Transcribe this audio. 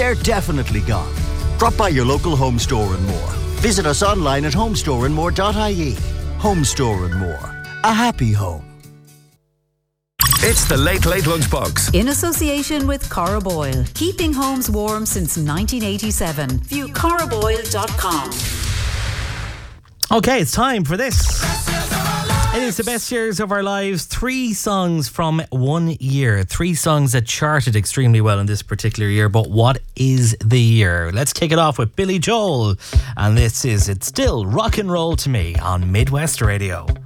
they're definitely gone. Drop by your local Home Store and More. Visit us online at homestoreandmore.ie. Home Store and More. A happy home. It's the Late Late Lunchbox. In association with Corraboil. Keeping homes warm since 1987. View corraboil.com. Okay, it's time for this. It is the best years of our lives. 3 songs from 1 year. 3 songs that charted extremely well in this particular year. But what is the year? Let's kick it off with Billy Joel. And this is It's Still Rock and Roll to Me on Midwest Radio.